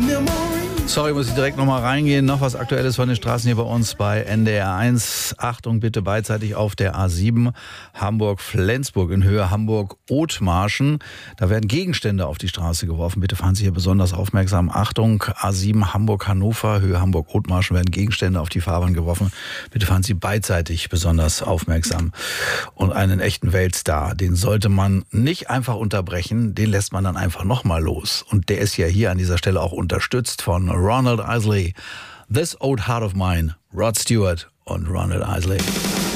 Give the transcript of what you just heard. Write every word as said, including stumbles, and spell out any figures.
Sorry, muss ich direkt nochmal reingehen. Noch was Aktuelles von den Straßen hier bei uns bei N D R eins. Achtung bitte beidseitig auf der A sieben Hamburg-Flensburg in Höhe Hamburg-Othmarschen. Da werden Gegenstände auf die Straße geworfen. Bitte fahren Sie hier besonders aufmerksam. Achtung, A sieben Hamburg-Hannover, Höhe Hamburg-Othmarschen werden Gegenstände auf die Fahrbahn geworfen. Bitte fahren Sie beidseitig besonders aufmerksam. Und einen echten Weltstar, den sollte man nicht einfach unterbrechen. Den lässt man dann einfach nochmal los. Und der ist ja hier an dieser Stelle auch unterstützt von Ronald Isley. This Old Heart of Mine, Rod Stewart und Ronald Isley.